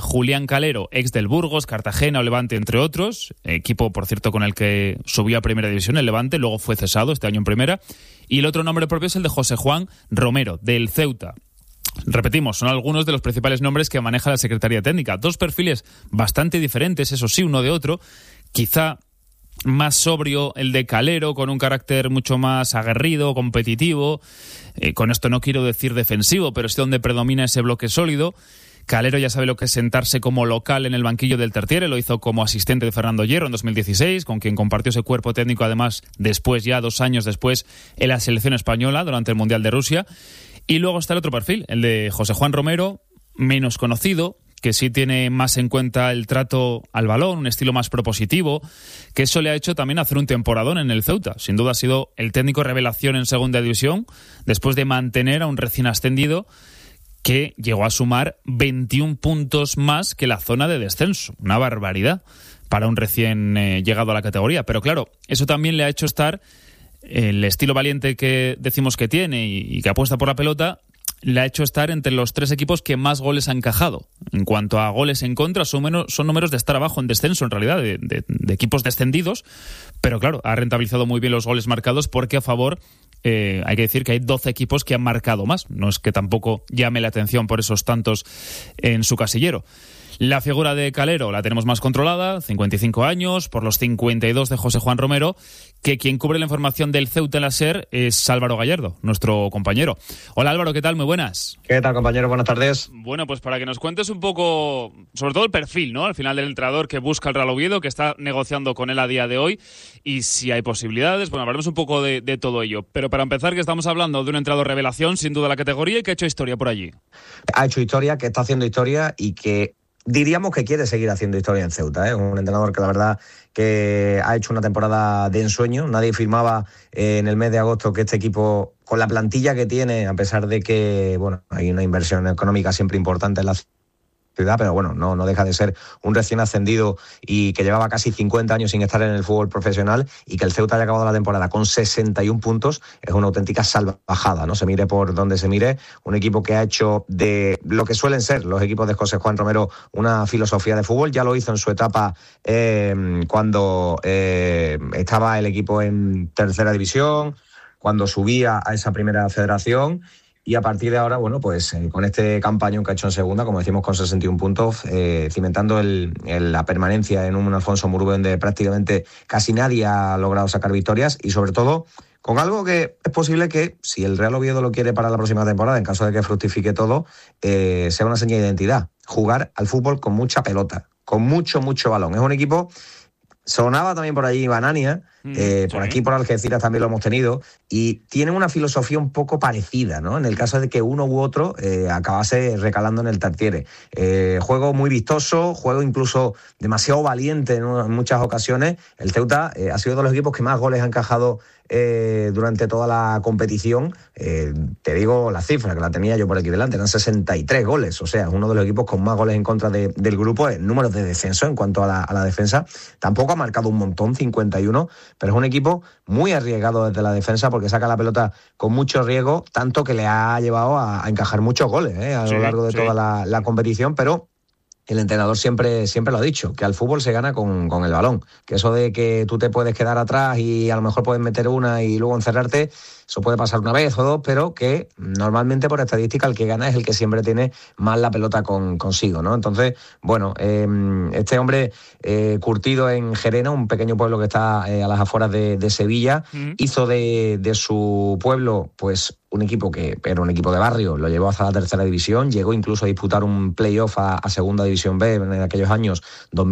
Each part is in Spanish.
Julián Calero, ex del Burgos, Cartagena o Levante, entre otros, equipo, por cierto, con el que subió a Primera División, el Levante, luego fue cesado este año en Primera, y el otro nombre propio es el de José Juan Romero, del Ceuta. Repetimos, son algunos de los principales nombres que maneja la Secretaría Técnica. Dos perfiles bastante diferentes, eso sí, uno de otro, quizá más sobrio el de Calero, con un carácter mucho más aguerrido, competitivo. Con esto no quiero decir defensivo, pero es donde predomina ese bloque sólido. Calero ya sabe lo que es sentarse como local en el banquillo del Tartiere, lo hizo como asistente de Fernando Hierro en 2016, con quien compartió ese cuerpo técnico además después, ya 2 años después, en la selección española durante el Mundial de Rusia. Y luego está el otro perfil, el de José Juan Romero, menos conocido, que sí tiene más en cuenta el trato al balón, un estilo más propositivo, que eso le ha hecho también hacer un temporadón en el Ceuta. Sin duda ha sido el técnico revelación en Segunda División, después de mantener a un recién ascendido que llegó a sumar 21 puntos más que la zona de descenso. Una barbaridad para un recién llegado a la categoría. Pero claro, eso también le ha hecho estar, el estilo valiente que decimos que tiene y que apuesta por la pelota, le ha hecho estar entre los 3 equipos que más goles han encajado. En cuanto a goles en contra, son números de estar abajo en descenso, en realidad, de equipos descendidos. Pero claro, ha rentabilizado muy bien los goles marcados porque a favor hay que decir que hay 12 equipos que han marcado más. No es que tampoco llame la atención por esos tantos en su casillero. La figura de Calero la tenemos más controlada, 55 años, por los 52 de José Juan Romero, que quien cubre la información del Ceuta en la SER es Álvaro Gallardo, nuestro compañero. Hola Álvaro, ¿qué tal? Muy buenas. ¿Qué tal, compañero? Buenas tardes. Bueno, pues para que nos cuentes un poco, sobre todo el perfil, ¿no? Al final del entrenador que busca el Real Oviedo, que está negociando con él a día de hoy, y si hay posibilidades, bueno, hablaremos un poco de todo ello. Pero para empezar, que estamos hablando de un entrenador revelación, sin duda la categoría, y que ha hecho historia por allí. Ha hecho historia, que está haciendo historia y que diríamos que quiere seguir haciendo historia en Ceuta, ¿eh? Un entrenador que la verdad que ha hecho una temporada de ensueño. Nadie firmaba en el mes de agosto que este equipo, con la plantilla que tiene, a pesar de que bueno, hay una inversión económica siempre importante en la ciudad, pero bueno, no deja de ser un recién ascendido y que llevaba casi 50 años sin estar en el fútbol profesional, y que el Ceuta haya acabado la temporada con 61 puntos es una auténtica salvajada, ¿no? Se mire por donde se mire, un equipo que ha hecho de lo que suelen ser los equipos de José Juan Romero una filosofía de fútbol. Ya lo hizo en su etapa cuando estaba el equipo en tercera división, cuando subía a esa primera federación. Y a partir de ahora, bueno, pues con este campañón que ha hecho en segunda, como decimos, con 61 puntos, cimentando la permanencia en un Alfonso Murube donde prácticamente casi nadie ha logrado sacar victorias, y sobre todo con algo que es posible que, si el Real Oviedo lo quiere para la próxima temporada, en caso de que fructifique todo, sea una señal de identidad. Jugar al fútbol con mucha pelota, con mucho balón. Es un equipo... Sonaba también por allí Banania, por aquí por Algeciras también lo hemos tenido, y tienen una filosofía un poco parecida, ¿no? En el caso de que uno u otro acabase recalando en el Tartiere. Juego muy vistoso, juego incluso demasiado valiente en muchas ocasiones. El Ceuta ha sido de los equipos que más goles ha encajado durante toda la competición. Te digo la cifra, que la tenía yo por aquí delante, eran 63 goles, o sea, es uno de los equipos con más goles en contra del grupo. En números de descenso, en cuanto a la defensa, tampoco ha marcado un montón, 51, pero es un equipo muy arriesgado desde la defensa, porque saca la pelota con mucho riesgo, tanto que le ha llevado a encajar muchos goles a lo largo de toda la competición. Pero el entrenador siempre lo ha dicho, que al fútbol se gana con el balón, que eso de que tú te puedes quedar atrás y a lo mejor puedes meter una y luego encerrarte, eso puede pasar una vez o dos, pero que normalmente por estadística el que gana es el que siempre tiene más la pelota consigo, ¿no? Entonces, bueno, este hombre curtido en Gerena, un pequeño pueblo que está a las afueras de Sevilla, hizo de su pueblo pues un equipo que era un equipo de barrio, lo llevó hasta la tercera división, llegó incluso a disputar un playoff a segunda división B en aquellos años,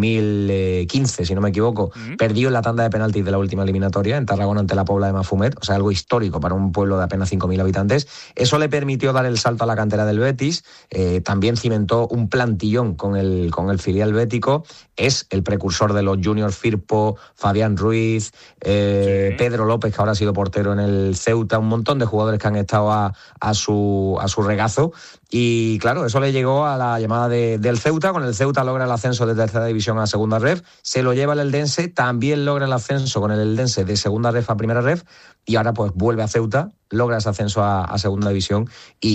2015, si no me equivoco. Perdió en la tanda de penaltis de la última eliminatoria en Tarragona ante la Pobla de Mafumet, o sea, algo histórico para un pueblo de apenas 5.000 habitantes. Eso le permitió dar el salto a la cantera del Betis. También cimentó un plantillón con el filial bético. Es el precursor de los Junior Firpo, Fabián Ruiz, Pedro López, que ahora ha sido portero en el Ceuta, un montón de jugadores que han estado a su regazo. Y claro, eso le llegó a la llamada del Ceuta. Con el Ceuta logra el ascenso de tercera división a segunda ref, se lo lleva el Eldense, también logra el ascenso con el Eldense de segunda ref a primera ref, y ahora pues vuelve a Ceuta logra ese ascenso a segunda división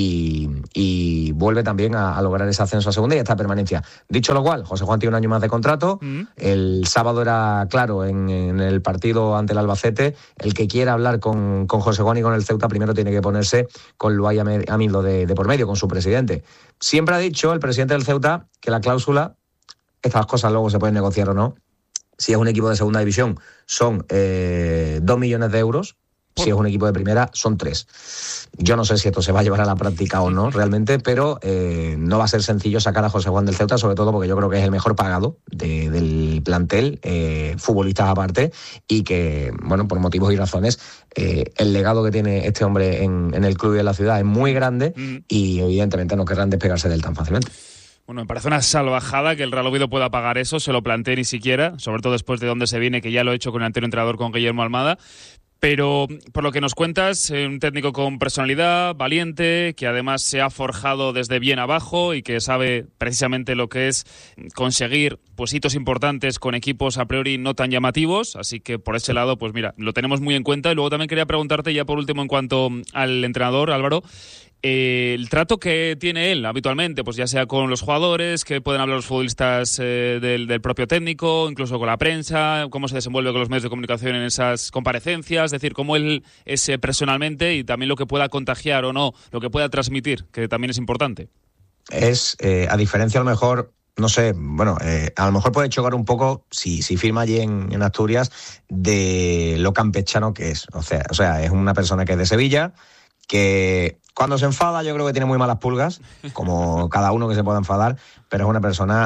y vuelve también a lograr ese ascenso a segunda y esta permanencia. Dicho lo cual, José Juan tiene un año más de contrato. El sábado era claro en el partido ante el Albacete, el que quiera hablar con José Juan y con el Ceuta primero tiene que ponerse con Luay Amido de por medio, con su presidente. Siempre ha dicho el presidente del Ceuta que la cláusula, estas cosas luego se pueden negociar o no, si es un equipo de segunda división son 2 millones de euros. Si es un equipo de primera, son 3. Yo no sé si esto se va a llevar a la práctica o no, realmente, pero no va a ser sencillo sacar a José Juan del Ceuta, sobre todo porque yo creo que es el mejor pagado del plantel, futbolistas aparte, y que, bueno, por motivos y razones, el legado que tiene este hombre en el club y en la ciudad es muy grande y evidentemente no querrán despegarse de él tan fácilmente. Bueno, me parece una salvajada que el Real Oviedo pueda pagar eso, se lo plantee ni siquiera, sobre todo después de dónde se viene, que ya lo ha hecho con el anterior entrenador, con Guillermo Almada. Pero por lo que nos cuentas, un técnico con personalidad, valiente, que además se ha forjado desde bien abajo y que sabe precisamente lo que es conseguir pues hitos importantes con equipos a priori no tan llamativos. Así que por ese lado, pues mira, lo tenemos muy en cuenta. Y luego también quería preguntarte ya por último en cuanto al entrenador, Álvaro, el trato que tiene él habitualmente, pues ya sea con los jugadores, que pueden hablar los futbolistas del propio técnico, incluso con la prensa, cómo se desenvuelve con los medios de comunicación en esas comparecencias, es decir, cómo él es personalmente y también lo que pueda contagiar o no, lo que pueda transmitir, que también es importante. Es, a diferencia a lo mejor, no sé, bueno, a lo mejor puede chocar un poco si firma allí en Asturias de lo campechano que es. O sea, es una persona que es de Sevilla, que cuando se enfada yo creo que tiene muy malas pulgas, como cada uno que se pueda enfadar, pero es una persona,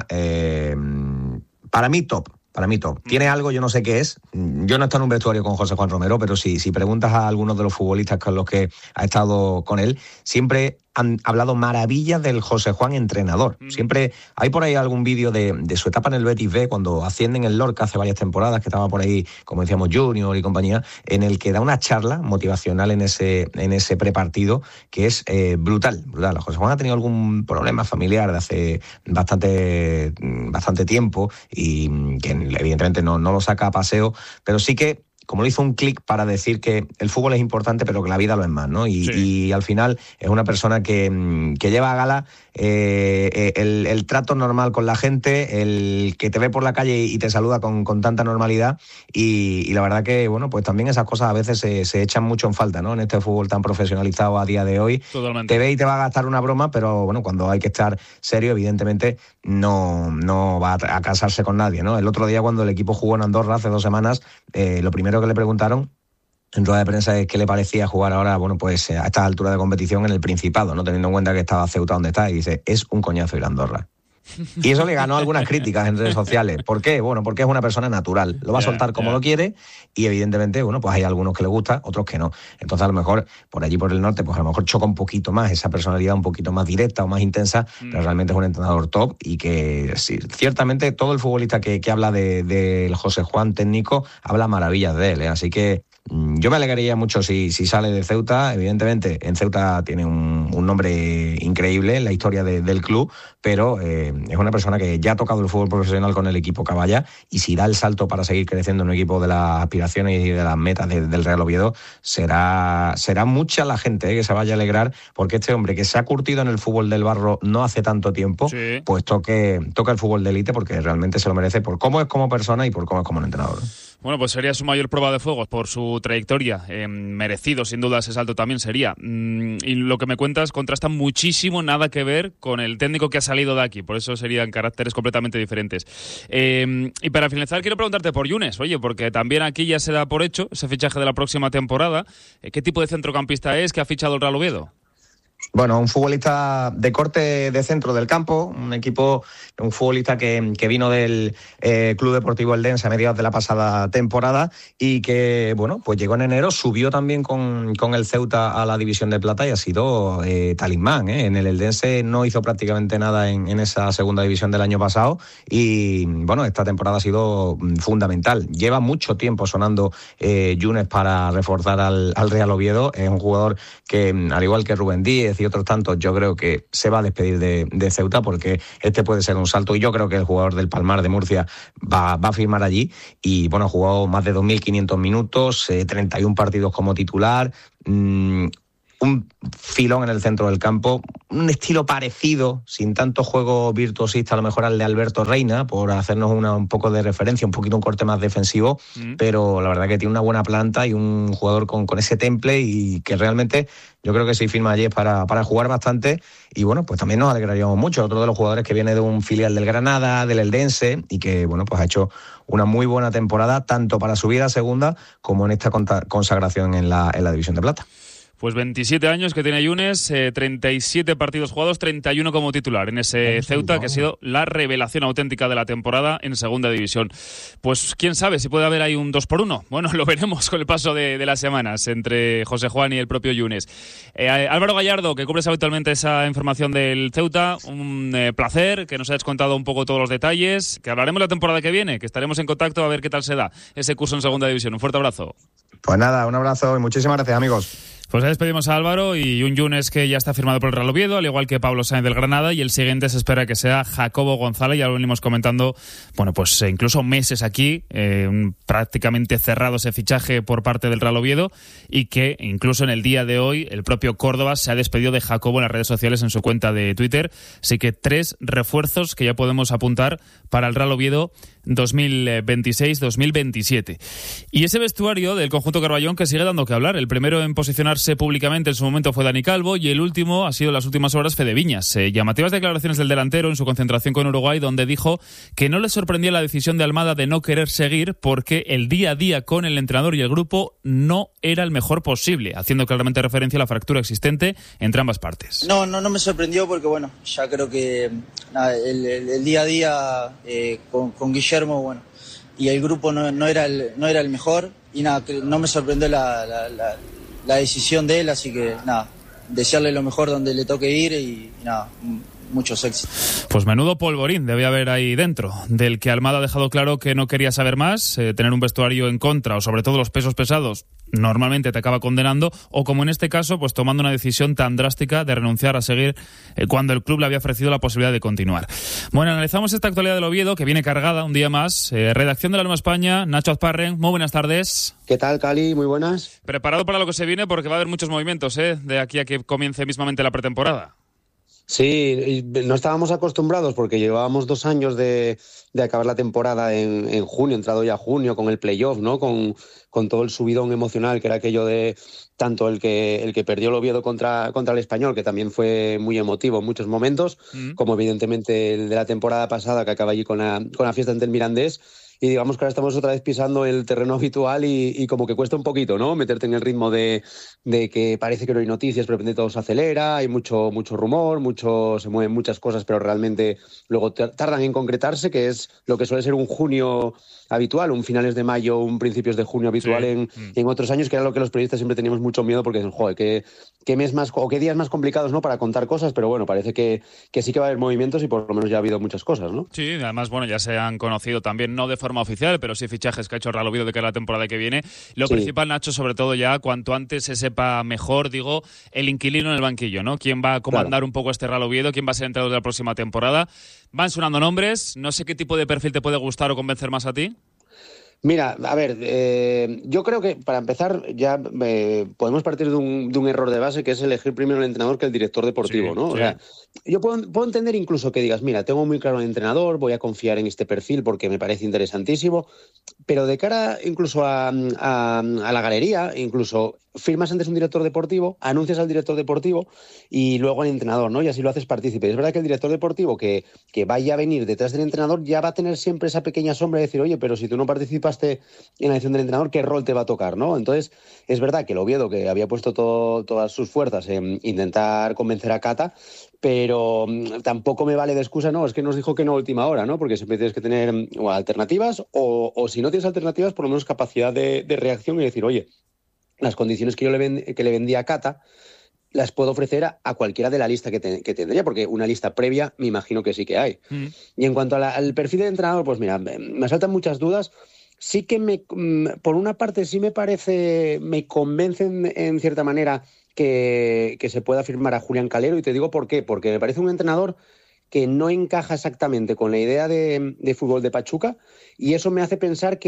para mí top. Tiene algo, yo no sé qué es. Yo no he estado en un vestuario con José Juan Romero, pero si preguntas a algunos de los futbolistas con los que ha estado con él, siempre han hablado maravillas del José Juan entrenador. Siempre hay por ahí algún vídeo de su etapa en el Betis B, cuando ascienden el Lorca hace varias temporadas, que estaba por ahí, como decíamos, Junior y compañía, en el que da una charla motivacional en ese prepartido, que es brutal. José Juan ha tenido algún problema familiar de hace bastante tiempo y que evidentemente no lo saca a paseo, pero sí que como le hizo un clic para decir que el fútbol es importante, pero que la vida lo es más, ¿no? Y al final es una persona que lleva a gala el trato normal con la gente, el que te ve por la calle y te saluda con tanta normalidad y la verdad que, bueno, pues también esas cosas a veces se echan mucho en falta, ¿no? En este fútbol tan profesionalizado a día de hoy. Totalmente. Te ve y te va a gastar una broma, pero bueno, cuando hay que estar serio, evidentemente no va a casarse con nadie, ¿no? El otro día cuando el equipo jugó en Andorra hace 2 semanas, lo primero que le preguntaron en rueda de prensa es qué le parecía jugar ahora, bueno, pues a estas alturas de competición en el Principado, ¿no? Teniendo en cuenta que estaba Ceuta donde está, y dice, es un coñazo ir a Andorra. Y eso le ganó algunas críticas en redes sociales. ¿Por qué? Bueno, porque es una persona natural. Lo va a soltar como lo quiere y evidentemente, bueno, pues hay algunos que le gusta, otros que no. Entonces a lo mejor por allí por el norte, pues a lo mejor choca un poquito más esa personalidad un poquito más directa o más intensa, pero realmente es un entrenador top y que sí, ciertamente todo el futbolista que habla del José Juan técnico habla maravillas de él, ¿eh? Así que yo me alegraría mucho si sale de Ceuta. Evidentemente, en Ceuta tiene un nombre increíble en la historia del club, pero es una persona que ya ha tocado el fútbol profesional con el equipo Caballa y si da el salto para seguir creciendo en un equipo de las aspiraciones y de las metas del Real Oviedo, será mucha la gente que se vaya a alegrar porque este hombre que se ha curtido en el fútbol del barro no hace tanto tiempo, sí, pues toca el fútbol de élite porque realmente se lo merece por cómo es como persona y por cómo es como entrenador. Bueno, pues sería su mayor prueba de fuego por su trayectoria. Merecido, sin duda, ese salto también sería. Y lo que me cuentas contrasta muchísimo, nada que ver con el técnico que ha salido de aquí. Por eso serían caracteres completamente diferentes. Y para finalizar, quiero preguntarte por Younes. Oye, porque también aquí ya se da por hecho ese fichaje de la próxima temporada. ¿Qué tipo de centrocampista es que ha fichado el Real Oviedo? Bueno, un futbolista de corte de centro del campo, un futbolista que vino del Club Deportivo Eldense a mediados de la pasada temporada y que, bueno, pues llegó en enero, subió también con el Ceuta a la División de Plata y ha sido talismán, ¿eh? En el Eldense no hizo prácticamente nada en esa segunda división del año pasado y, bueno, esta temporada ha sido fundamental. Lleva mucho tiempo sonando Younes para reforzar al Real Oviedo. Es un jugador que, al igual que Rubén Díez Álvarez y otros tantos, yo creo que se va a despedir de Ceuta, porque este puede ser un salto, y yo creo que el jugador del Palmar de Murcia va a firmar allí. Y bueno, ha jugado más de 2.500 minutos, 31 partidos como titular, un filón en el centro del campo, un estilo parecido, sin tanto juego virtuosista a lo mejor al de Alberto Reina, por hacernos un poco de referencia, un poquito un corte más defensivo, pero la verdad que tiene una buena planta y un jugador con ese temple, y que realmente yo creo que si firma allí es para jugar bastante. Y bueno, pues también nos alegraríamos mucho. Otro de los jugadores que viene de un filial del Granada, del Eldense, y que bueno, pues ha hecho una muy buena temporada, tanto para subir a segunda como en esta consagración en la División de Plata. Pues 27 años que tiene Younes, 37 partidos jugados, 31 como titular en ese Ceuta, que ha sido la revelación auténtica de la temporada en segunda división. Pues quién sabe si puede haber ahí un 2-1. Bueno, lo veremos con el paso de las semanas entre José Juan y el propio Younes. Álvaro Gallardo, que cubres habitualmente esa información del Ceuta, un placer que nos hayas contado un poco todos los detalles, que hablaremos la temporada que viene, que estaremos en contacto a ver qué tal se da ese curso en segunda división. Un fuerte abrazo. Pues nada, un abrazo y muchísimas gracias, amigos. Pues ya despedimos a Álvaro, y un Younes que ya está firmado por el Real Oviedo, al igual que Pablo Sáenz del Granada, y el siguiente se espera que sea Jacobo González. Ya lo venimos comentando, bueno, pues incluso meses aquí, prácticamente cerrado ese fichaje por parte del Real Oviedo, y que incluso en el día de hoy el propio Córdoba se ha despedido de Jacobo en las redes sociales, en su cuenta de Twitter. Así que 3 refuerzos que ya podemos apuntar para el Real Oviedo 2026-2027. Y ese vestuario del conjunto Carballón que sigue dando que hablar. El primero en posicionarse públicamente en su momento fue Dani Calvo, y el último ha sido en las últimas horas Fede Viñas. Llamativas declaraciones del delantero en su concentración con Uruguay, donde dijo que no le sorprendía la decisión de Almada de no querer seguir porque el día a día con el entrenador y el grupo no era el mejor posible, haciendo claramente referencia a la fractura existente entre ambas partes. No me sorprendió, porque bueno, ya creo que el día a día con Guillermo, bueno, y el grupo no era el mejor, y nada, no me sorprendió la decisión de él, así que nada, desearle lo mejor donde le toque ir, y nada, muchos éxitos. Pues menudo polvorín debe haber ahí dentro, del que Almada ha dejado claro que no quería saber más. Tener un vestuario en contra, o sobre todo los pesos pesados, normalmente te acaba condenando, o como en este caso, pues tomando una decisión tan drástica de renunciar a seguir cuando el club le había ofrecido la posibilidad de continuar. Bueno, analizamos esta actualidad del Oviedo, que viene cargada un día más. Redacción de La Nueva España, Nacho Azparren, muy buenas tardes. ¿Qué tal, Cali? Muy buenas. Preparado para lo que se viene, porque va a haber muchos movimientos, de aquí a que comience mismamente la pretemporada. Sí, no estábamos acostumbrados porque llevábamos 2 años de acabar la temporada en junio, entrado ya junio, con el playoff, ¿no? Con todo el subidón emocional que era aquello de tanto el que perdió el Oviedo contra el Español, que también fue muy emotivo en muchos momentos, como evidentemente el de la temporada pasada, que acaba allí con la fiesta ante el Mirandés. Y digamos que ahora estamos otra vez pisando el terreno habitual, y como que cuesta un poquito, ¿no? Meterte en el ritmo de que parece que no hay noticias, pero de repente todo se acelera, hay mucho rumor, se mueven muchas cosas, pero realmente luego tardan en concretarse, que es lo que suele ser un junio habitual, un finales de mayo, un principios de junio habitual, sí. En otros años, que era lo que los periodistas siempre teníamos mucho miedo, porque dicen, joder, qué mes más, o qué días más complicados, ¿no?, para contar cosas, pero bueno, parece que sí que va a haber movimientos, y por lo menos ya ha habido muchas cosas, ¿no? Sí, además, bueno, ya se han conocido también, no de forma oficial, pero sí fichajes que ha hecho Real Oviedo de cara a la temporada que viene. Lo principal, Nacho, sobre todo ya, cuanto antes se sepa mejor, digo, el inquilino en el banquillo, ¿no? ¿Quién va a comandar un poco este Real Oviedo? ¿Quién va a ser el entrenador de la próxima temporada? Van sonando nombres, no sé qué tipo de perfil te puede gustar o convencer más a ti. Mira, a ver, yo creo que para empezar ya podemos partir de un error de base, que es elegir primero el entrenador que el director deportivo, ¿no? O sea, yo puedo entender incluso que digas, mira, tengo muy claro el entrenador, voy a confiar en este perfil porque me parece interesantísimo, pero de cara incluso a la galería, incluso firmas antes un director deportivo, anuncias al director deportivo y luego al entrenador, ¿no? Y así lo haces partícipe. Es verdad que el director deportivo que vaya a venir detrás del entrenador ya va a tener siempre esa pequeña sombra de decir, oye, pero si tú no participaste en la elección del entrenador, ¿qué rol te va a tocar, no? Entonces, es verdad que el Oviedo, que había puesto todas sus fuerzas en intentar convencer a Cata, pero tampoco me vale de excusa, no, es que nos dijo que no a última hora, ¿no? Porque siempre tienes que tener alternativas o si no tienes alternativas, por lo menos capacidad de reacción y decir, oye, las condiciones que le vendía a Cata las puedo ofrecer a cualquiera de la lista que tendría, porque una lista previa me imagino que sí que hay. Y en cuanto al perfil de entrenador, pues mira, me saltan muchas dudas. Sí que por una parte sí me convencen en cierta manera que se pueda firmar a Julián Calero, y te digo por qué, porque me parece un entrenador que no encaja exactamente con la idea de fútbol de Pachuca, y eso me hace pensar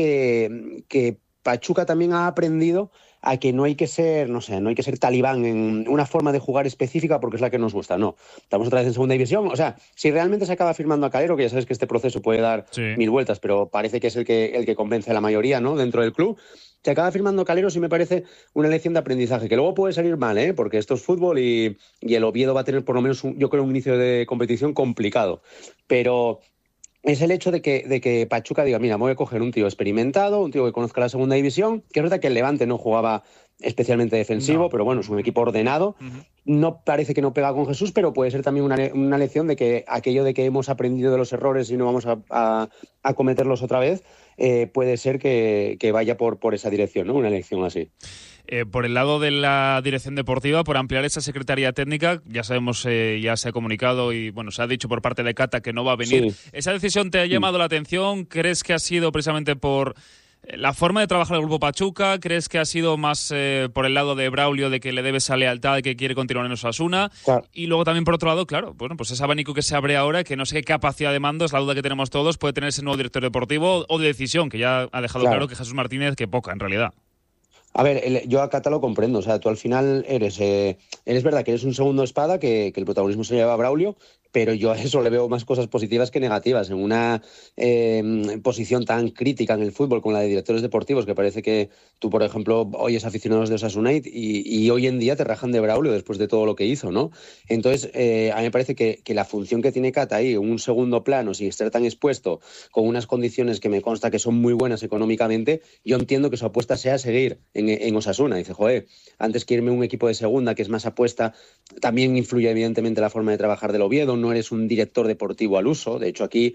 que Pachuca también ha aprendido a que no hay que ser, no sé, no hay que ser talibán en una forma de jugar específica porque es la que nos gusta, no. Estamos otra vez en segunda división, o sea, si realmente se acaba firmando a Calero, que ya sabes que este proceso puede dar 1000 vueltas, pero parece que es el que convence a la mayoría, ¿no?, dentro del club. Se acaba firmando Calero, sí me parece una lección de aprendizaje, que luego puede salir mal, porque esto es fútbol y el Oviedo va a tener por lo menos, yo creo, un inicio de competición complicado. Pero es el hecho de que Pachuca diga, mira, me voy a coger un tío experimentado, un tío que conozca la segunda división, que es verdad que el Levante no jugaba especialmente defensivo, pero bueno, es un equipo ordenado. No parece que no pega con Jesús, pero puede ser también una lección de que aquello de que hemos aprendido de los errores y no vamos a cometerlos otra vez, puede ser que vaya por esa dirección, ¿no? Una lección así. Por el lado de la dirección deportiva, por ampliar esa secretaría técnica, ya sabemos, ya se ha comunicado y bueno, se ha dicho por parte de Cata que no va a venir. Sí. ¿Esa decisión te ha llamado la atención? ¿Crees que ha sido precisamente por la forma de trabajar el Grupo Pachuca? ¿Crees que ha sido más por el lado de Braulio, de que le debe esa lealtad y que quiere continuar en Osasuna? Claro. Y luego también por otro lado, claro, bueno, pues ese abanico que se abre ahora, que no sé qué capacidad de mando, es la duda que tenemos todos, puede tener ese nuevo director deportivo o de decisión, que ya ha dejado claro que Jesús Martínez, que poca en realidad. A ver, yo a Cata lo comprendo, o sea, tú al final eres verdad que eres un segundo espada, que el protagonismo se lleva a Braulio, pero yo a eso le veo más cosas positivas que negativas. En una posición tan crítica en el fútbol como la de directores deportivos, que parece que tú, por ejemplo, oyes aficionados de Osasuna y hoy en día te rajan de Braulio después de todo lo que hizo, ¿no? Entonces, a mí me parece que la función que tiene Cata ahí, un segundo plano, sin estar tan expuesto, con unas condiciones que me consta que son muy buenas económicamente, yo entiendo que su apuesta sea seguir en Osasuna. Dice, joder, antes que irme a un equipo de segunda, que es más apuesta, también influye evidentemente la forma de trabajar del Oviedo, no eres un director deportivo al uso. De hecho, aquí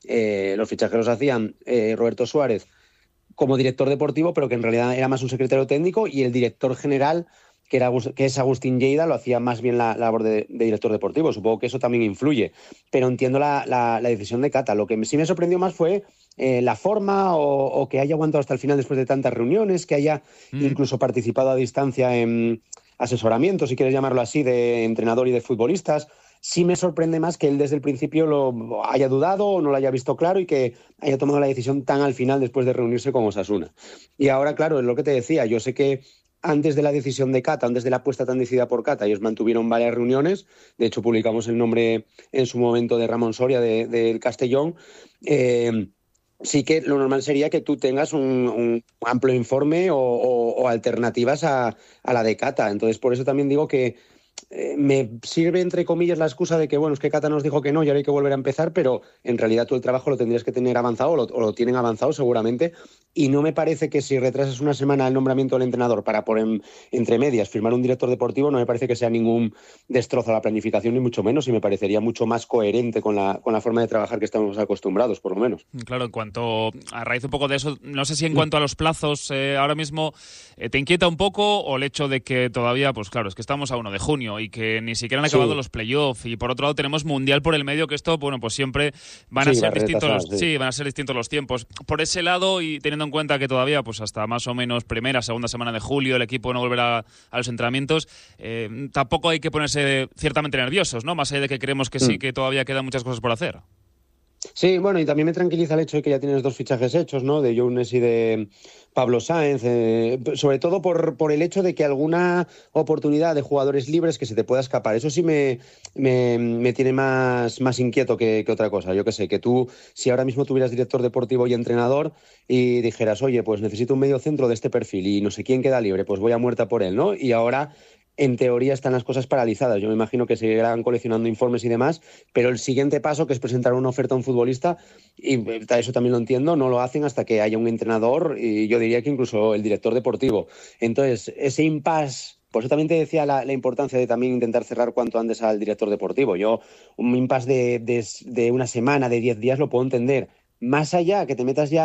los fichajes los hacían Roberto Suárez como director deportivo, pero que en realidad era más un secretario técnico, y el director general, que es Agustín Lleida, lo hacía más bien la labor de director deportivo. Supongo que eso también influye, pero entiendo la decisión de Cata. Lo que sí me sorprendió más fue la forma o que haya aguantado hasta el final después de tantas reuniones, que haya incluso participado a distancia en asesoramiento, si quieres llamarlo así, de entrenador y de futbolistas. Sí me sorprende más que él desde el principio lo haya dudado o no lo haya visto claro y que haya tomado la decisión tan al final después de reunirse con Osasuna. Y ahora, claro, es lo que te decía, yo sé que antes de la decisión de Cata, antes de la apuesta tan decidida por Cata, ellos mantuvieron varias reuniones. De hecho, publicamos el nombre en su momento de Ramón Soria del Castellón. Sí que lo normal sería que tú tengas un amplio informe o alternativas a la de Cata. Entonces, por eso también digo que me sirve, entre comillas, la excusa de que, bueno, es que Cata nos dijo que no y ahora hay que volver a empezar, pero en realidad tú el trabajo lo tendrías que tener avanzado o lo tienen avanzado seguramente, y no me parece que si retrasas una semana el nombramiento del entrenador para por entre medias firmar un director deportivo, no me parece que sea ningún destrozo a la planificación, ni mucho menos, y me parecería mucho más coherente con la forma de trabajar que estamos acostumbrados, por lo menos. Claro, en cuanto a raíz un poco de eso, no sé si en cuanto a los plazos, ahora mismo te inquieta un poco, o el hecho de que todavía, pues claro, es que estamos a 1 de junio y que ni siquiera han acabado los playoffs, y por otro lado tenemos Mundial por el medio, que esto, bueno, pues siempre van a ser distintos van a ser distintos los tiempos. Por ese lado, y teniendo en cuenta que todavía, pues hasta más o menos segunda semana de julio, el equipo no volverá a los entrenamientos, tampoco hay que ponerse ciertamente nerviosos, ¿no? Más allá de que creemos que sí, que todavía quedan muchas cosas por hacer. Sí, bueno, y también me tranquiliza el hecho de que ya tienes 2 fichajes hechos, ¿no? De Younes y de Pablo Sáenz, sobre todo por el hecho de que alguna oportunidad de jugadores libres que se te pueda escapar. Eso sí me tiene más inquieto que otra cosa. Yo qué sé, que tú, si ahora mismo tuvieras director deportivo y entrenador y dijeras, oye, pues necesito un mediocentro de este perfil y no sé quién queda libre, pues voy a muerta por él, ¿no? Y ahora, en teoría, están las cosas paralizadas. Yo me imagino que seguirán coleccionando informes y demás, pero el siguiente paso, que es presentar una oferta a un futbolista, y eso también lo entiendo, no lo hacen hasta que haya un entrenador, y yo diría que incluso el director deportivo. Entonces, ese impasse, por eso también te decía la importancia de también intentar cerrar cuanto antes al director deportivo. Yo, un impasse de una semana, de 10 días, lo puedo entender. Más allá, que te metas ya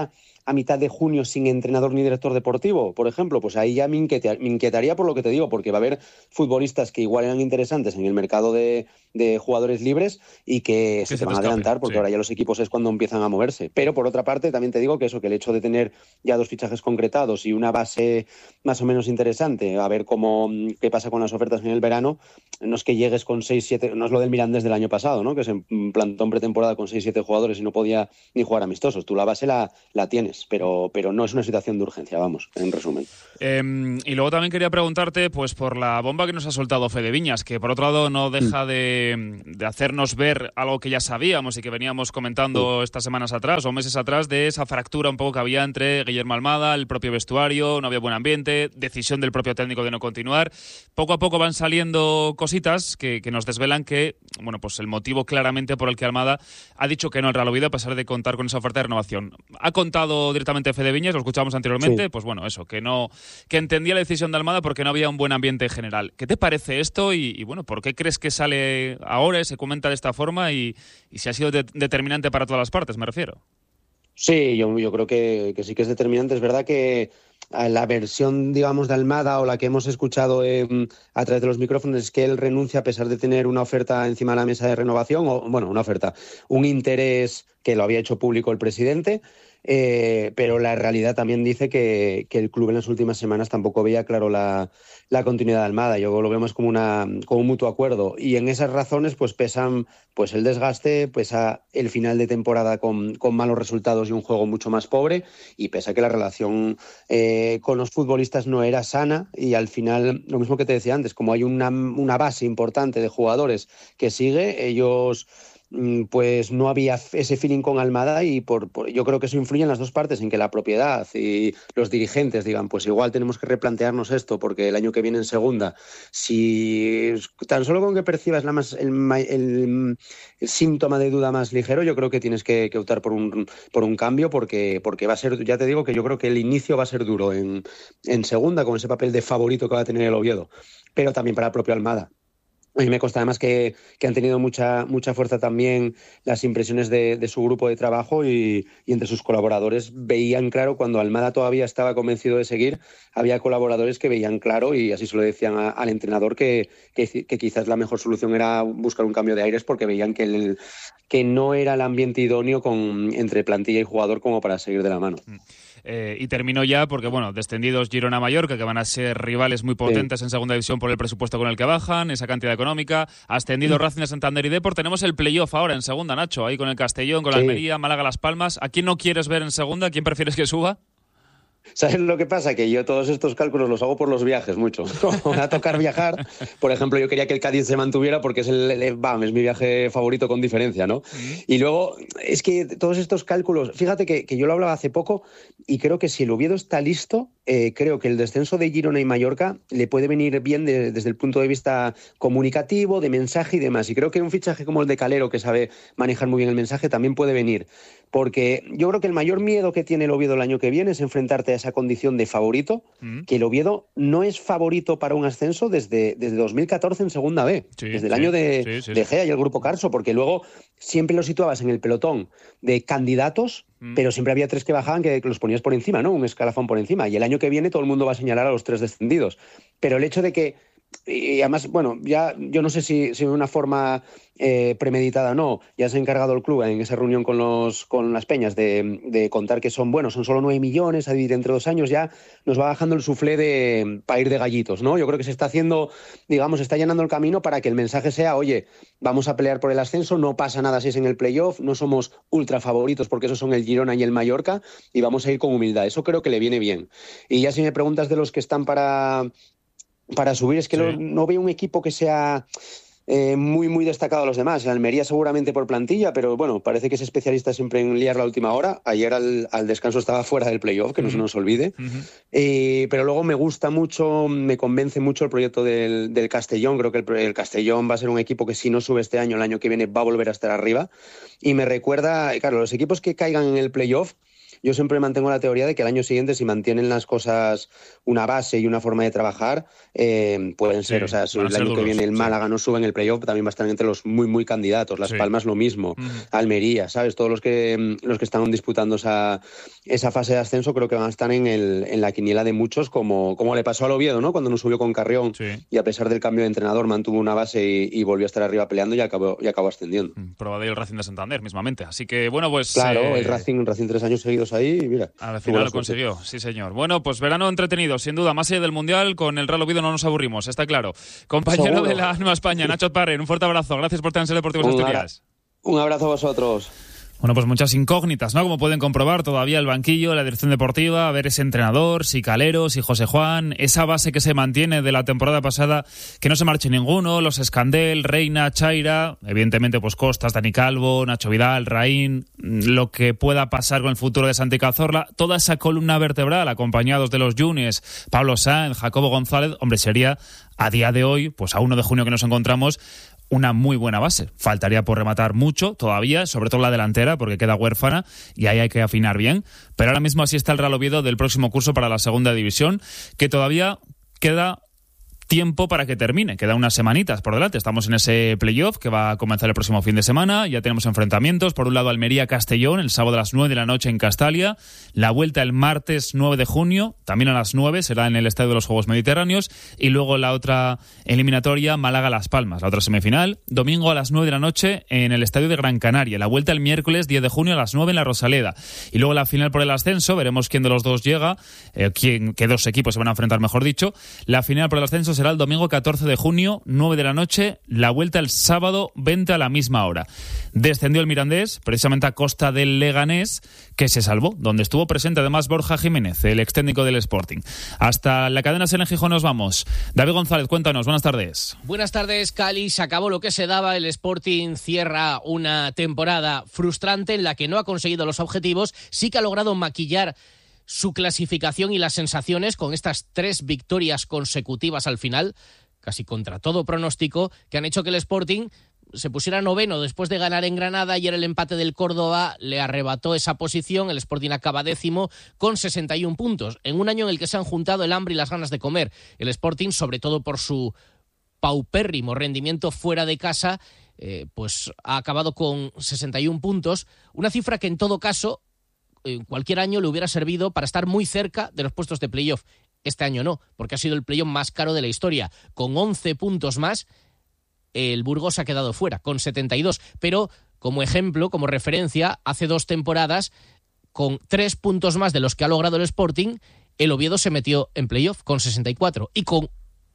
a mitad de junio sin entrenador ni director deportivo, por ejemplo, pues ahí ya me inquietaría por lo que te digo, porque va a haber futbolistas que igual eran interesantes en el mercado de jugadores libres y que se te van a adelantar, porque ahora ya los equipos es cuando empiezan a moverse. Pero por otra parte, también te digo que el hecho de tener ya 2 fichajes concretados y una base más o menos interesante, a ver qué pasa con las ofertas en el verano, no es que llegues con 6-7, no es lo del Mirandés del año pasado, ¿no? Que se plantó en pretemporada con 6-7 jugadores y no podía ni jugar amistosos. Tú la base la tienes, pero no es una situación de urgencia, vamos, en resumen. Y luego también quería preguntarte pues por la bomba que nos ha soltado Fede Viñas, que por otro lado no deja de hacernos ver algo que ya sabíamos y que veníamos comentando estas semanas atrás o meses atrás, de esa fractura un poco que había entre Guillermo Almada, el propio vestuario, no había buen ambiente, decisión del propio técnico de no continuar. Poco a poco van saliendo cositas que nos desvelan que, bueno, pues el motivo claramente por el que Almada ha dicho que no al Real Oviedo, a pesar de contar con esa oferta de renovación. Ha contado directamente Fede Viñas, lo escuchábamos anteriormente, sí. Pues bueno, eso, que entendía la decisión de Almada porque no había un buen ambiente general. ¿Qué te parece esto y bueno, por qué crees que sale ahora y se comenta de esta forma y si ha sido determinante para todas las partes, me refiero? Sí, yo creo que sí que es determinante. Es verdad que la versión, digamos, de Almada o la que hemos escuchado a través de los micrófonos es que él renuncia a pesar de tener una oferta encima de la mesa de renovación, un interés que lo había hecho público el presidente. Pero la realidad también dice que el club en las últimas semanas tampoco veía claro la continuidad de Almada. Yo lo vemos como un mutuo acuerdo, y en esas razones pues pesan pues el desgaste, pesa el final de temporada con malos resultados y un juego mucho más pobre, y pesa que la relación con los futbolistas no era sana, y al final, lo mismo que te decía antes, como hay una base importante de jugadores que sigue, ellos pues no había ese feeling con Almada, y yo creo que eso influye en las dos partes, en que la propiedad y los dirigentes digan, pues igual tenemos que replantearnos esto porque el año que viene en segunda, si tan solo con que percibas el síntoma de duda más ligero, yo creo que tienes que optar por un cambio, porque va a ser, ya te digo que yo creo que el inicio va a ser duro en segunda, con ese papel de favorito que va a tener el Oviedo, pero también para el propio Almada. A mí me consta además que han tenido mucha fuerza también las impresiones de su grupo de trabajo, y entre sus colaboradores veían claro, cuando Almada todavía estaba convencido de seguir, había colaboradores que veían claro, y así se lo decían al entrenador, que quizás la mejor solución era buscar un cambio de aires, porque veían que no era el ambiente idóneo entre plantilla y jugador como para seguir de la mano. Y terminó ya porque, bueno, descendidos Girona-Mallorca, que van a ser rivales muy potentes en segunda división por el presupuesto con el que bajan, esa cantidad económica. Ascendido Racing de Santander y Depor. Tenemos el playoff ahora en segunda, Nacho, ahí con el Castellón, con la Almería, Málaga, Las Palmas. ¿A quién no quieres ver en segunda? ¿A quién prefieres que suba? ¿Sabes lo que pasa? Que yo todos estos cálculos los hago por los viajes mucho. Me va a tocar viajar. Por ejemplo, yo quería que el Cádiz se mantuviera porque es mi viaje favorito con diferencia, ¿no? Y luego, es que todos estos cálculos, fíjate que yo lo hablaba hace poco, y creo que si el Oviedo está listo, creo que el descenso de Girona y Mallorca le puede venir bien desde el punto de vista comunicativo, de mensaje y demás. Y creo que un fichaje como el de Calero, que sabe manejar muy bien el mensaje, también puede venir. Porque yo creo que el mayor miedo que tiene el Oviedo el año que viene es enfrentarte a esa condición de favorito, que el Oviedo no es favorito para un ascenso desde 2014 en segunda B, desde el año de Gea y el Grupo Carso, porque luego siempre lo situabas en el pelotón de candidatos, pero siempre había 3 que bajaban que los ponías por encima, ¿no? Un escalafón por encima, y el año que viene todo el mundo va a señalar a los 3 descendidos. Pero el hecho de que, y además, bueno, ya yo no sé si de una forma premeditada o no, ya se ha encargado el club en esa reunión con las peñas de contar que son solo 9 millones a dividir entre 2 años, ya nos va bajando el suflé para ir de gallitos, ¿no? Yo creo que se está haciendo, digamos, está llenando el camino para que el mensaje sea, oye, vamos a pelear por el ascenso, no pasa nada si es en el playoff, no somos ultra favoritos porque esos son el Girona y el Mallorca, y vamos a ir con humildad. Eso creo que le viene bien. Y ya si me preguntas de los que están para subir, es que no veo un equipo que sea muy, muy destacado a los demás. El Almería seguramente por plantilla, pero bueno, parece que es especialista siempre en liar la última hora. Ayer al descanso estaba fuera del playoff, que no se nos olvide. Pero luego me gusta mucho, me convence mucho el proyecto del Castellón. Creo que el Castellón va a ser un equipo que, si no sube este año, el año que viene va a volver a estar arriba. Y me recuerda, claro, los equipos que caigan en el playoff yo siempre mantengo la teoría de que el año siguiente, si mantienen las cosas, una base y una forma de trabajar, pueden ser, o sea, si el año que viene el Málaga no sube en el playoff, también va a estar entre los muy candidatos. Las Palmas lo mismo, Almería, ¿sabes? Todos los que están disputando esa fase de ascenso creo que van a estar en la quiniela de muchos, como le pasó al Oviedo, ¿no? Cuando no subió con Carrión y a pesar del cambio de entrenador mantuvo una base y volvió a estar arriba peleando y acabó ascendiendo. Prueba de el Racing de Santander mismamente. Así que, bueno, pues... Claro, el Racing 3 años seguidos ahí y mira. Al final lo consiguió, sí señor. Bueno, pues verano entretenido, sin duda. Más allá del Mundial, con el Real Oviedo no nos aburrimos, está claro. Compañero Seguro. de la Nueva España, Nacho Parren, un fuerte abrazo. Gracias por tener en Ser Deportivos Asturias. Un abrazo a vosotros. Bueno, pues muchas incógnitas, ¿no? Como pueden comprobar, todavía el banquillo, la dirección deportiva, a ver ese entrenador, si Calero, si José Juan, esa base que se mantiene de la temporada pasada, que no se marche ninguno, los Escandel, Reina, Chaira, evidentemente pues Costas, Dani Calvo, Nacho Vidal, Raín, lo que pueda pasar con el futuro de Santi Cazorla, toda esa columna vertebral, acompañados de los Yunes, Pablo Sáenz, Jacobo González, hombre, sería a día de hoy, pues a 1 de junio que nos encontramos, una muy buena base. Faltaría por rematar mucho todavía, sobre todo la delantera, porque queda huérfana y ahí hay que afinar bien. Pero ahora mismo así está el Real Oviedo del próximo curso para la segunda división, que todavía queda tiempo para que termine. Quedan unas semanitas por delante. Estamos en ese playoff que va a comenzar el próximo fin de semana. Ya tenemos enfrentamientos. Por un lado, Almería-Castellón, el sábado a las 9 de la noche en Castalia. La vuelta el martes 9 de junio, también a las 9, será en el Estadio de los Juegos Mediterráneos. Y luego la otra eliminatoria, Málaga-Las Palmas, la otra semifinal. Domingo a las 9 de la noche en el Estadio de Gran Canaria. La vuelta el miércoles 10 de junio a las 9 en la Rosaleda. Y luego la final por el ascenso. Veremos quién de los dos llega. Qué dos equipos se van a enfrentar, mejor dicho. La final por el ascenso será el domingo 14 de junio, 9 de la noche, la vuelta el sábado 20 a la misma hora. Descendió el Mirandés, precisamente a costa del Leganés, que se salvó, donde estuvo presente además Borja Jiménez, el ex técnico del Sporting. Hasta la cadena SER en Gijón nos vamos. David González, cuéntanos, buenas tardes. Buenas tardes, Cali. Se acabó lo que se daba. El Sporting cierra una temporada frustrante en la que no ha conseguido los objetivos. Sí que ha logrado maquillar su clasificación y las sensaciones con estas 3 victorias consecutivas al final, casi contra todo pronóstico, que han hecho que el Sporting se pusiera 9º después de ganar en Granada. Ayer el empate del Córdoba le arrebató esa posición. El Sporting acaba 10º con 61 puntos, en un año en el que se han juntado el hambre y las ganas de comer. El Sporting, sobre todo por su paupérrimo rendimiento fuera de casa, pues ha acabado con 61 puntos, una cifra que en todo caso en cualquier año le hubiera servido para estar muy cerca de los puestos de playoff. Este año no, porque ha sido el playoff más caro de la historia. Con 11 puntos más, el Burgos ha quedado fuera, con 72. Pero, como ejemplo, como referencia, hace 2 temporadas, con 3 puntos más de los que ha logrado el Sporting, el Oviedo se metió en playoff con 64. Y con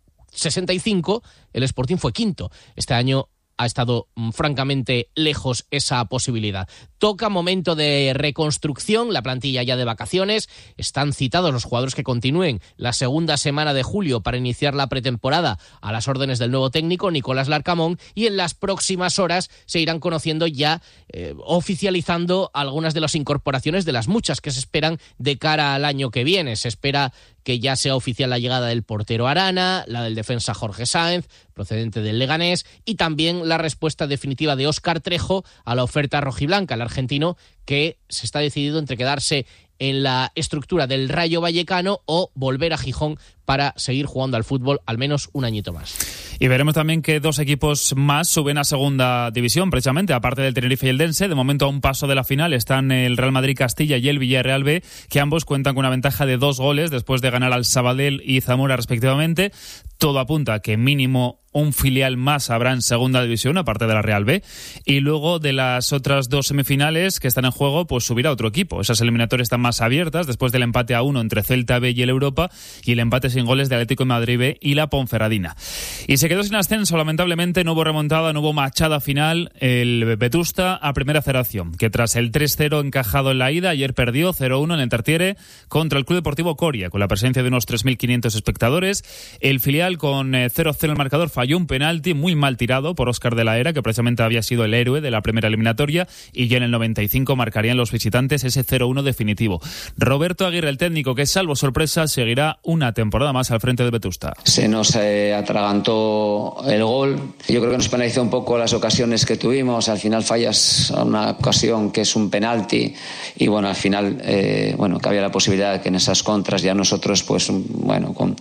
65, el Sporting fue quinto. Este año ha estado francamente lejos esa posibilidad. Toca momento de reconstrucción, la plantilla ya de vacaciones, están citados los jugadores que continúen la segunda semana de julio para iniciar la pretemporada a las órdenes del nuevo técnico, Nicolás Larcamón, y en las próximas horas se irán conociendo ya, oficializando algunas de las incorporaciones de las muchas que se esperan de cara al año que viene. Se espera que ya sea oficial la llegada del portero Arana, la del defensa Jorge Sáenz, procedente del Leganés, y también la respuesta definitiva de Óscar Trejo a la oferta rojiblanca, el argentino, que se está decidido entre quedarse en la estructura del Rayo Vallecano o volver a Gijón para seguir jugando al fútbol al menos un añito más. Y veremos también que 2 equipos más suben a segunda división, precisamente, aparte del Tenerife y el Dense. De momento, a un paso de la final están el Real Madrid Castilla y el Villarreal B, que ambos cuentan con una ventaja de 2 goles después de ganar al Sabadell y Zamora respectivamente. Todo apunta a que mínimo un filial más habrá en segunda división, aparte de la Real B. Y luego de las otras 2 semifinales que están en juego, pues subirá otro equipo. Esas eliminatorias están más abiertas después del empate a 1 entre Celta B y el Europa, y el empate sin goles de Atlético de Madrid B y la Ponferradina. Y se quedó sin ascenso, lamentablemente. No hubo remontada, no hubo machada final. El Vetusta a primera federación, que tras el 3-0 encajado en la ida, ayer perdió 0-1 en el Tartiere contra el Club Deportivo Coria, con la presencia de unos 3.500 espectadores. El filial con 0-0 el marcador falló falló un penalti muy mal tirado por Óscar de la Era, que precisamente había sido el héroe de la primera eliminatoria, y ya en el 95 marcarían los visitantes ese 0-1 definitivo. Roberto Aguirre, el técnico, que salvo sorpresa seguirá una temporada más al frente del Vetusta. Se nos atragantó el gol. Yo creo que nos penalizó un poco las ocasiones que tuvimos. Al final fallas una ocasión que es un penalti y bueno, al final que había la posibilidad de que en esas contras ya nosotros pues bueno con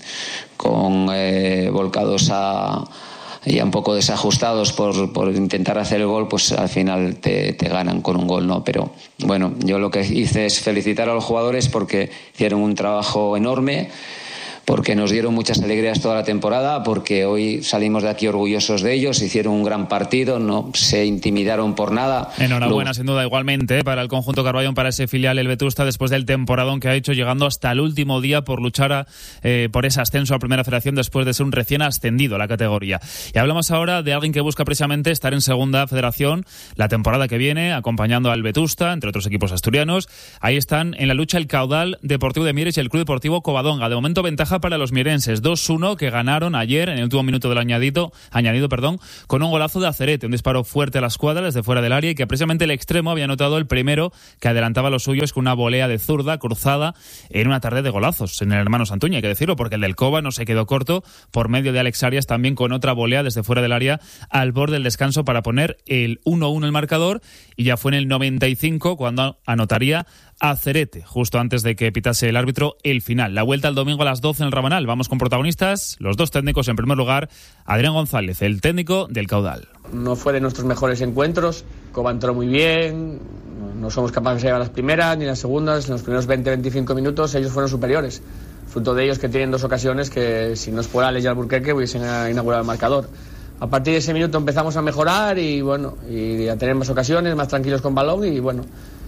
volcados ya un poco desajustados por intentar hacer el gol, pues al final te ganan con un gol, ¿no? Pero bueno, yo lo que hice es felicitar a los jugadores porque hicieron un trabajo enorme, porque nos dieron muchas alegrías toda la temporada, porque hoy salimos de aquí orgullosos de ellos, hicieron un gran partido, no se intimidaron por nada. Enhorabuena, sin duda, igualmente, para el conjunto Carballón, para ese filial, el Vetusta, después del temporadón que ha hecho, llegando hasta el último día por luchar por ese ascenso a Primera Federación después de ser un recién ascendido a la categoría. Y hablamos ahora de alguien que busca precisamente estar en Segunda Federación la temporada que viene, acompañando al Vetusta, entre otros equipos asturianos. Ahí están en la lucha el Caudal Deportivo de Mieres y el Club Deportivo Covadonga. De momento, ventaja para los mierenses, 2-1, que ganaron ayer en el último minuto del añadido, con un golazo de Acerete, un disparo fuerte a la escuadra desde fuera del área, y que precisamente el extremo había anotado el primero, que adelantaba a los suyos con una volea de zurda cruzada en una tarde de golazos en el Hermano Santuña, hay que decirlo, porque el del Cova no se quedó corto, por medio de Alex Arias, también con otra volea desde fuera del área al borde del descanso para poner el 1-1 el marcador, y ya fue en el 95 cuando anotaría Acerete, justo antes de que pitase el árbitro el final. La vuelta el domingo a las 12 en el Rabanal. Vamos con protagonistas, los dos técnicos. En primer lugar, Adrián González, el técnico del Caudal. No fue de nuestros mejores encuentros. Cova entró muy bien, no somos capaces de llegar a las primeras ni las segundas. En los primeros 20-25 minutos ellos fueron superiores. Fruto de ellos que tienen dos ocasiones que si no es por Alex y Alburquerque hubiesen inaugurado el marcador. A partir de ese minuto empezamos a mejorar y a tener más ocasiones, más tranquilos con balón y bueno.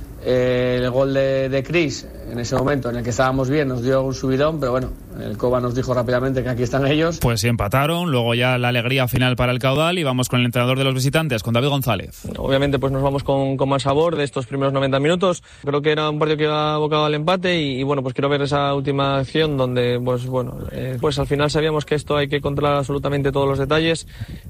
El gol de Chris en ese momento en el que estábamos bien nos dio un subidón, pero bueno, el Cova nos dijo rápidamente que aquí están ellos. Pues sí, empataron, luego ya la alegría final para el Caudal, y vamos con el entrenador de los visitantes, con David González. Obviamente pues nos vamos con más sabor de estos primeros 90 minutos. Creo que era un partido que iba abocado al empate y bueno, pues quiero ver esa última acción donde pues al final sabíamos que esto hay que controlar absolutamente todos los detalles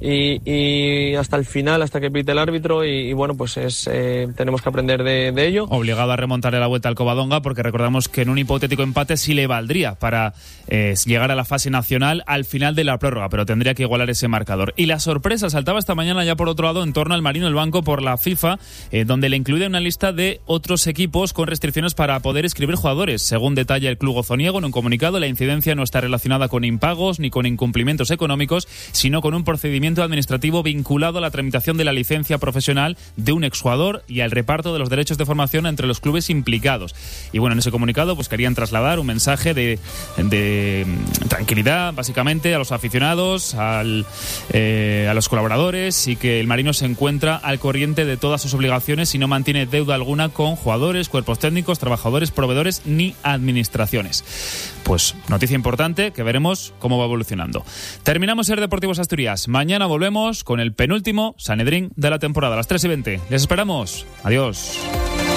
y hasta el final, hasta que pite el árbitro y bueno, pues tenemos que aprender de ello. Obligado a remontarle la vuelta al Covadonga, porque recordamos que en un hipotético empate sí le valdría para llegar a la fase nacional al final de la prórroga, pero tendría que igualar ese marcador. Y la sorpresa saltaba esta mañana ya por otro lado en torno al Marino el Banco por la FIFA, donde le incluye una lista de otros equipos con restricciones para poder inscribir jugadores. Según detalla el club gozoniego en un comunicado, la incidencia no está relacionada con impagos ni con incumplimientos económicos, sino con un procedimiento administrativo vinculado a la tramitación de la licencia profesional de un exjugador y al reparto de los derechos de formación entre los clubes implicados. Y bueno, en ese comunicado pues querían trasladar un mensaje de tranquilidad, básicamente, a los aficionados, a los colaboradores, y que el Marino se encuentra al corriente de todas sus obligaciones y no mantiene deuda alguna con jugadores, cuerpos técnicos, trabajadores, proveedores ni administraciones. Pues noticia importante que veremos cómo va evolucionando. Terminamos Ser Deportivos Asturias. Mañana volvemos con el penúltimo Sanedrín de la temporada a las 3:20. Les esperamos. Adiós.